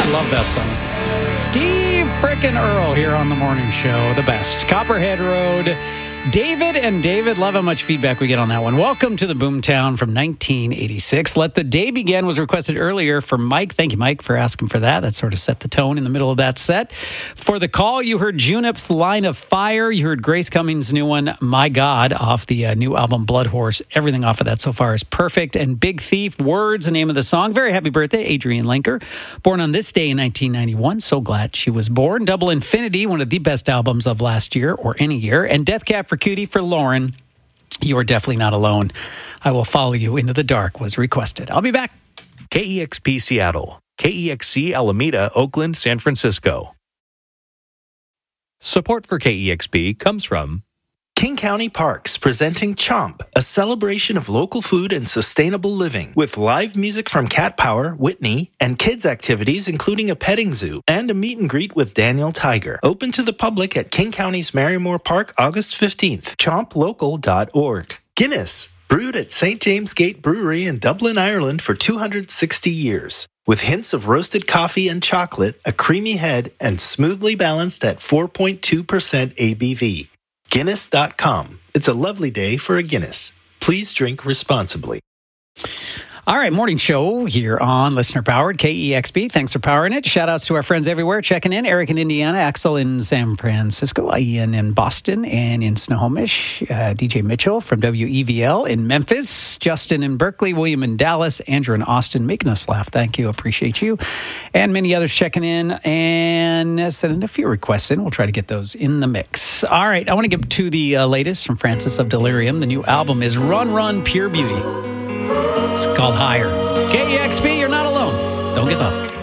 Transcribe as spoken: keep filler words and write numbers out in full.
Love that song. Steve frickin' Earle here on the morning show. The best. Copperhead Road. David and David, love how much feedback we get on that one. Welcome to the Boomtown from nineteen eighty-six. Let the Day Begin was requested earlier from Mike. Thank you, Mike, for asking for that. That sort of set the tone in the middle of that set. For the call, you heard Junip's Line of Fire. You heard Grace Cummings' new one, My God, off the uh, new album Blood Horse. Everything off of that so far is perfect. And Big Thief, Words, the name of the song. Very happy birthday, Adrienne Lenker. Born on this day in nineteen ninety-one. So glad she was born. Double Infinity, one of the best albums of last year or any year. And Death Cab for Cutie for Lauren. You are definitely not alone. I Will Follow You Into the Dark was requested. I'll be back. K E X P Seattle, K E X C Alameda, Oakland, San Francisco. Support for K E X P comes from King County Parks presenting Chomp, a celebration of local food and sustainable living, with live music from Cat Power, Whitney, and kids activities including a petting zoo and a meet and greet with Daniel Tiger. Open to the public at King County's Marymore Park August fifteenth. chomp local dot org. Guinness, brewed at Saint James Gate Brewery in Dublin, Ireland for two hundred sixty years. With hints of roasted coffee and chocolate, a creamy head, and smoothly balanced at four point two percent A B V. Guinness dot com. It's a lovely day for a Guinness. Please drink responsibly. All right, morning show here on Listener Powered, K E X P. Thanks for powering it. Shout outs to our friends everywhere checking in. Eric in Indiana, Axel in San Francisco, Ian in Boston and in Snohomish, uh, D J Mitchell from W E V L in Memphis, Justin in Berkeley, William in Dallas, Andrew in Austin, making us laugh. Thank you. Appreciate you. And many others checking in and sending a few requests in. We'll try to get those in the mix. All right, I want to get to the uh, latest from Francis of Delirium. The new album is Run, Run, Pure Beauty. It's called Higher. K E X P, you're not alone. Don't give up.